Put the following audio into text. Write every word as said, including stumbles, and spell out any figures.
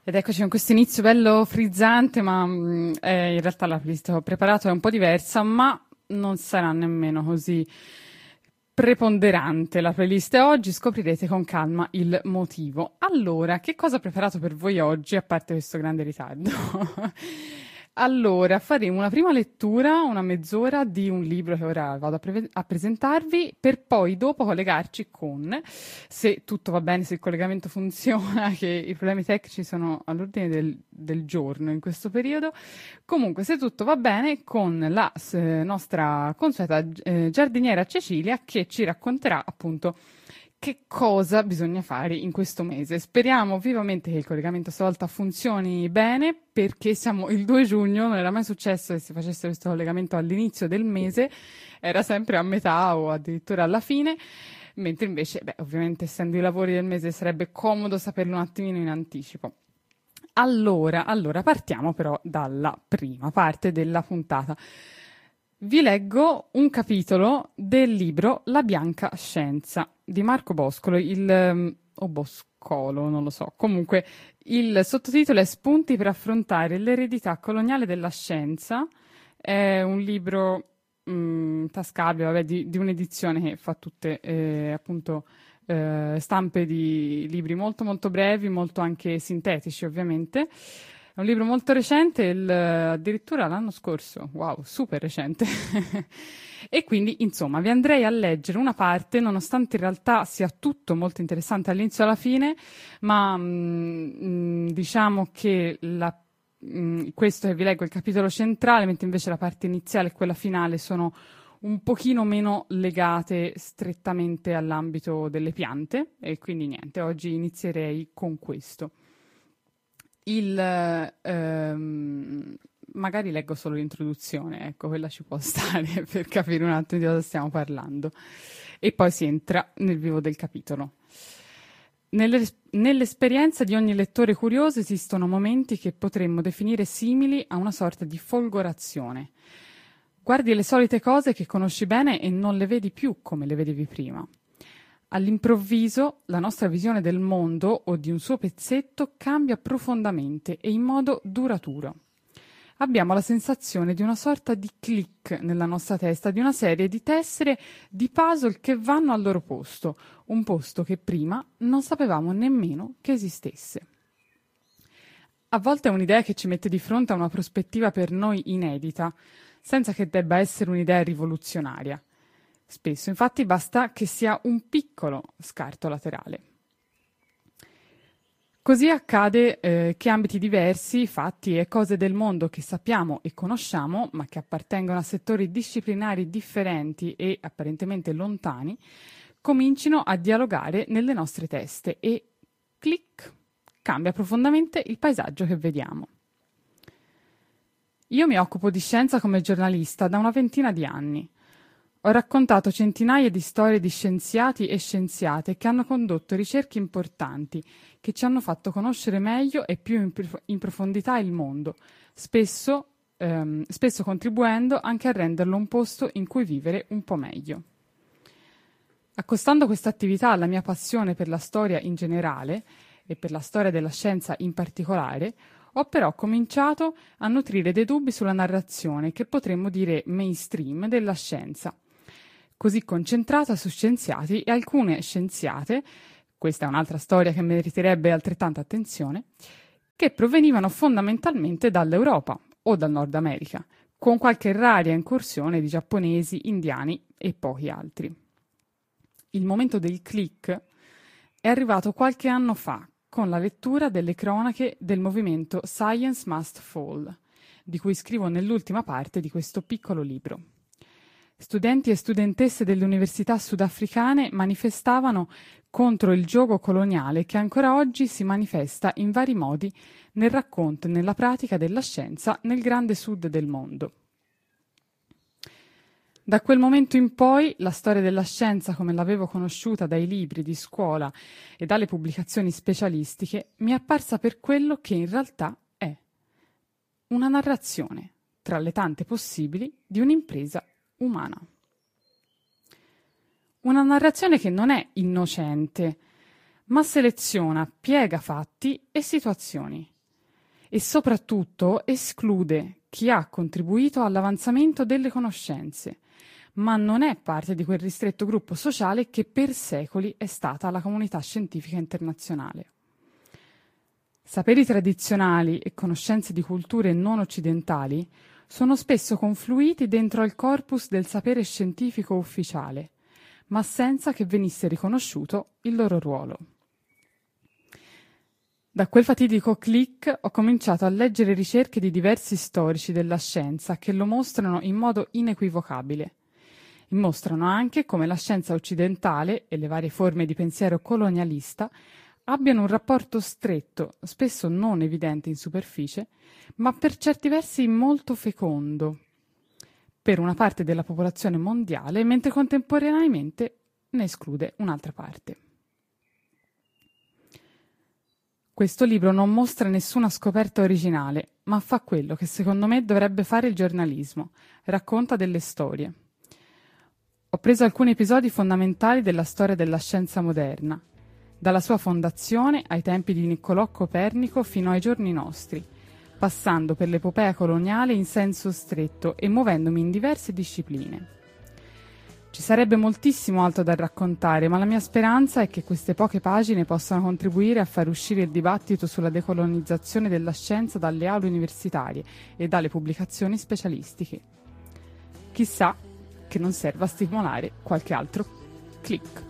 Ed eccoci con questo inizio bello frizzante, ma mh, eh, in realtà la playlist che ho preparato è un po' diversa, ma non sarà nemmeno così preponderante la playlist. E oggi scoprirete con calma il motivo. Allora, che cosa ho preparato per voi oggi, a parte questo grande ritardo? Allora, faremo una prima lettura, una mezz'ora di un libro che ora vado a, pre- a presentarvi, per poi dopo collegarci con, se tutto va bene, se il collegamento funziona, che i problemi tecnici sono all'ordine del, del giorno in questo periodo. Comunque, se tutto va bene, con la eh, nostra consueta eh, giardiniera Cecilia, che ci racconterà appunto che cosa bisogna fare in questo mese. Speriamo vivamente che il collegamento stavolta funzioni bene, perché siamo il due giugno, non era mai successo che si facesse questo collegamento all'inizio del mese, era sempre a metà o addirittura alla fine, mentre invece, beh, ovviamente essendo i lavori del mese sarebbe comodo saperlo un attimino in anticipo. Allora, allora partiamo però dalla prima parte della puntata. Vi leggo un capitolo del libro La bianca scienza di Marco Boscolo, il, um, o Boscolo, non lo so. Comunque, il sottotitolo è Spunti per affrontare l'eredità coloniale della scienza. È un libro mh, tascabile, vabbè, di, di un'edizione che fa tutte, eh, appunto, eh, stampe di libri molto molto brevi, molto anche sintetici, ovviamente. È un libro molto recente, il- addirittura l'anno scorso, wow, super recente. E quindi, insomma, vi andrei a leggere una parte, nonostante in realtà sia tutto molto interessante all'inizio e alla fine, ma mh, mh, diciamo che la- mh, questo che vi leggo è il capitolo centrale, mentre invece la parte iniziale e quella finale sono un pochino meno legate strettamente all'ambito delle piante, e quindi niente, oggi inizierei con questo. Il, ehm, magari leggo solo l'introduzione, ecco, quella ci può stare per capire un attimo di cosa stiamo parlando. E poi si entra nel vivo del capitolo. Nell'es- nell'esperienza di ogni lettore curioso esistono momenti che potremmo definire simili a una sorta di folgorazione. Guardi le solite cose che conosci bene e non le vedi più come le vedevi prima. All'improvviso la nostra visione del mondo o di un suo pezzetto cambia profondamente e in modo duraturo. Abbiamo la sensazione di una sorta di click nella nostra testa, di una serie di tessere di puzzle che vanno al loro posto, un posto che prima non sapevamo nemmeno che esistesse. A volte è un'idea che ci mette di fronte a una prospettiva per noi inedita, senza che debba essere un'idea rivoluzionaria. Spesso, infatti, basta che sia un piccolo scarto laterale. Così accade eh, che ambiti diversi, fatti e cose del mondo che sappiamo e conosciamo, ma che appartengono a settori disciplinari differenti e apparentemente lontani, comincino a dialogare nelle nostre teste e, clic, cambia profondamente il paesaggio che vediamo. Io mi occupo di scienza come giornalista da una ventina di anni. Ho raccontato centinaia di storie di scienziati e scienziate che hanno condotto ricerche importanti, che ci hanno fatto conoscere meglio e più in, prof- in profondità il mondo, spesso, ehm, spesso contribuendo anche a renderlo un posto in cui vivere un po' meglio. Accostando questa attività alla mia passione per la storia in generale e per la storia della scienza in particolare, ho però cominciato a nutrire dei dubbi sulla narrazione che potremmo dire mainstream della scienza, così concentrata su scienziati e alcune scienziate, questa è un'altra storia che meriterebbe altrettanta attenzione, che provenivano fondamentalmente dall'Europa o dal Nord America, con qualche rara incursione di giapponesi, indiani e pochi altri. Il momento del click è arrivato qualche anno fa, con la lettura delle cronache del movimento Science Must Fall, di cui scrivo nell'ultima parte di questo piccolo libro. Studenti e studentesse delle università sudafricane manifestavano contro il giogo coloniale che ancora oggi si manifesta in vari modi nel racconto e nella pratica della scienza nel grande sud del mondo. Da quel momento in poi la storia della scienza come l'avevo conosciuta dai libri di scuola e dalle pubblicazioni specialistiche mi è apparsa per quello che in realtà è: una narrazione, tra le tante possibili, di un'impresa umana. Una narrazione che non è innocente, ma seleziona, piega fatti e situazioni, e soprattutto esclude chi ha contribuito all'avanzamento delle conoscenze, ma non è parte di quel ristretto gruppo sociale che per secoli è stata la comunità scientifica internazionale. Saperi tradizionali e conoscenze di culture non occidentali sono spesso confluiti dentro al corpus del sapere scientifico ufficiale, ma senza che venisse riconosciuto il loro ruolo. Da quel fatidico click ho cominciato a leggere ricerche di diversi storici della scienza che lo mostrano in modo inequivocabile. E mostrano anche come la scienza occidentale e le varie forme di pensiero colonialista abbiano un rapporto stretto, spesso non evidente in superficie, ma per certi versi molto fecondo, per una parte della popolazione mondiale, mentre contemporaneamente ne esclude un'altra parte. Questo libro non mostra nessuna scoperta originale, ma fa quello che secondo me dovrebbe fare il giornalismo: racconta delle storie. Ho preso alcuni episodi fondamentali della storia della scienza moderna, dalla sua fondazione ai tempi di Niccolò Copernico fino ai giorni nostri, passando per l'epopea coloniale in senso stretto e muovendomi in diverse discipline. Ci sarebbe moltissimo altro da raccontare, ma la mia speranza è che queste poche pagine possano contribuire a far uscire il dibattito sulla decolonizzazione della scienza dalle aule universitarie e dalle pubblicazioni specialistiche. Chissà che non serva a stimolare qualche altro click.